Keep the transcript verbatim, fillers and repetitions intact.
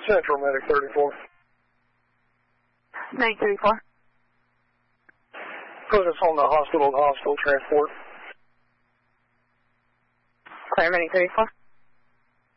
Central, Medic thirty-four. Medic thirty-four. Put us on the hospital to hospital transport. Clear, Medic thirty-four.